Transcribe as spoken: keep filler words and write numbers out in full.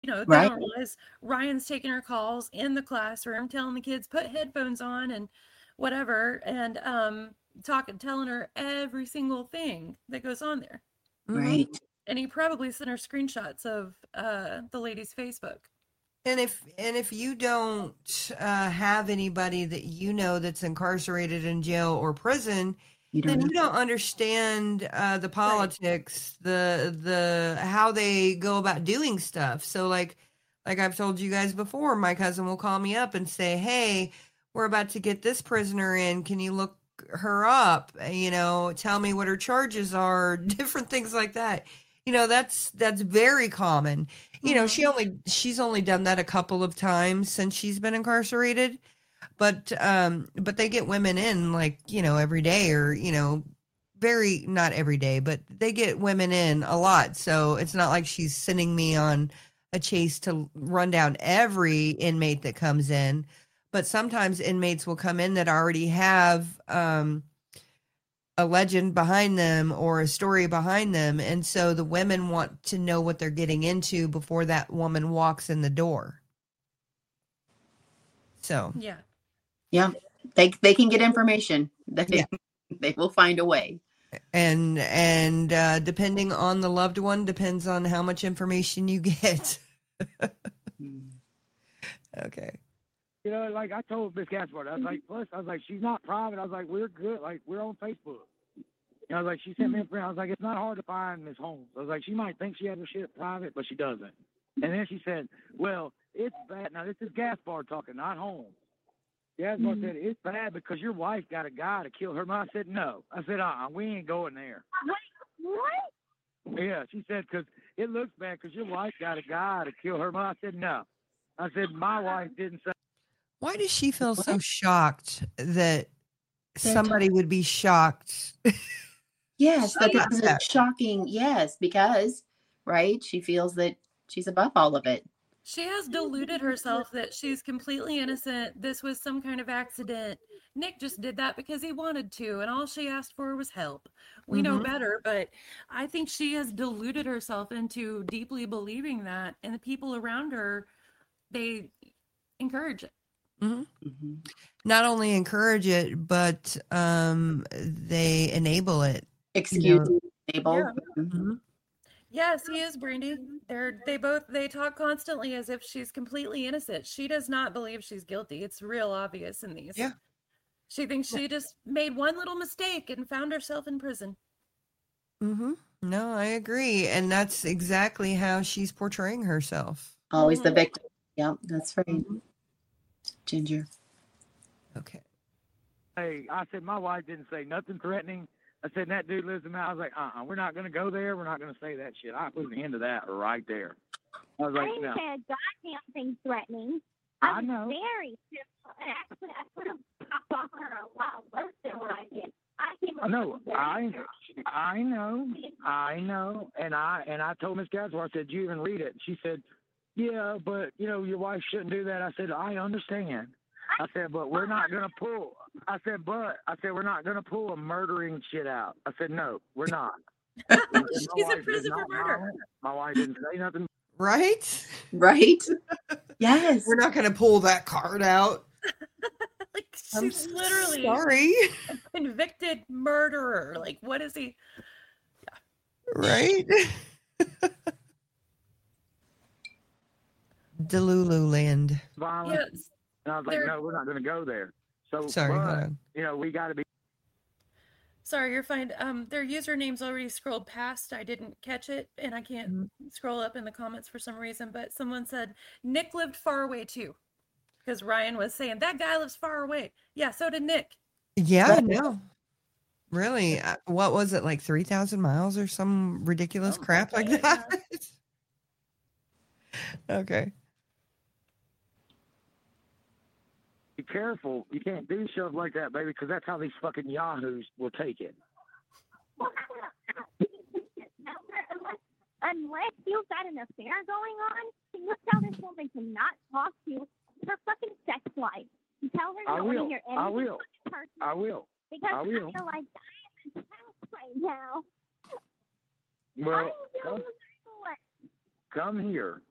know, they Right. don't realize Ryan's taking her calls in the classroom, telling the kids put headphones on and whatever, and um, talking, telling her every single thing that goes on there. Right. And he probably sent her screenshots of uh, the lady's Facebook. And if and if you don't uh, have anybody that you know that's incarcerated in jail or prison, You don't then know. you don't understand uh, the politics, the the how they go about doing stuff. So like like I've told you guys before, my cousin will call me up and say, "Hey, we're about to get this prisoner in. Can you look her up? You know, tell me what her charges are." Different things like that. You know, that's that's very common. You know, she only she's only done that a couple of times since she's been incarcerated. But um but they get women in like, you know, every day, or, you know, very not every day, but they get women in a lot. So it's not like she's sending me on a chase to run down every inmate that comes in. But sometimes inmates will come in that already have um a legend behind them or a story behind them, and so the women want to know what they're getting into before that woman walks in the door. So Yeah. Yeah. They they can get information. They, Yeah. they will find a way. and and uh depending on the loved one depends on how much information you get. Okay. You know, like I told Miss Gaspard, I was like, plus, I was like, she's not private. I was like, we're good. Like, we're on Facebook. And I was like, she sent me a friend. I was like, it's not hard to find Miss Holmes. I was like, she might think she has her shit private, but she doesn't. And then she said, well, it's bad. Now, this is Gaspard talking, not Holmes. Gaspard mm-hmm. said, it's bad because your wife got a guy to kill her mom. I said, no. I said, uh-uh, we ain't going there. What? Yeah, she said, because it looks bad because your wife got a guy to kill her mom. I said, no. I said, my wife didn't say. Why does she feel what? so shocked that somebody would be shocked? Yes, that this is that. shocking. Yes, because, right, she feels that she's above all of it. She has deluded herself that she's completely innocent. This was some kind of accident. Nick just did that because he wanted to, and all she asked for was help. We mm-hmm. know better, but I think she has deluded herself into deeply believing that, and the people around her, they encourage it. Mm-hmm. Mm-hmm. Not only encourage it, but um, they enable it. Excuse you know? Enable. Yeah. Mm-hmm. Yes, he is, Brandy. They're they both they talk constantly as if she's completely innocent. She does not believe she's guilty. It's real obvious in these. Yeah. She thinks she just made one little mistake and found herself in prison. Mm-hmm. No, I agree. And that's exactly how she's portraying herself. Always mm-hmm. the victim. Yep, that's right. Mm-hmm. Ginger. Okay. Hey, I said my wife didn't say nothing threatening. I said, that dude lives in the house. I was like, uh-uh, we're not going to go there. We're not going to say that shit. I put an end to that right there. I was like, I didn't no. say a goddamn thing threatening. I, I know. Very simple. And actually, I put a pop on her a lot worse than what I did. I came I know. I, I know. I know. And I and I told Miss Gaspard, I said, you even read it? She said, yeah, but, you know, your wife shouldn't do that. I said, I understand. I said, but we're not going to pull. I said, but, I said, we're not going to pull a murdering shit out. I said, no, we're not. She's in prison for murder. My, my wife didn't say nothing. Right? Right? Yes. We're not going to pull that card out. Like, she's I'm literally sorry. a convicted murderer. Like, what is he? Yeah. Right? Delulu land. Yes. And I was like, They're... no, we're not going to go there. So, sorry, but, you know, we got to be. Sorry, you're fine. Um, their username's already scrolled past. I didn't catch it, and I can't mm-hmm. scroll up in the comments for some reason. But someone said Nick lived far away too, because Ryan was saying that guy lives far away. Yeah, so did Nick. Yeah, I know. Really, what was it, like three thousand miles or some ridiculous oh, crap okay, like that? Yeah. Okay. Be careful. You can't do stuff like that, baby, because that's how these fucking yahoos will take it. Unless you've got an affair going on, you tell this woman to not talk to you her fucking sex life. You tell her you don't want to hear anything I will. Person I will. Because I will. I feel like dying in the house right now. Well, come, come here.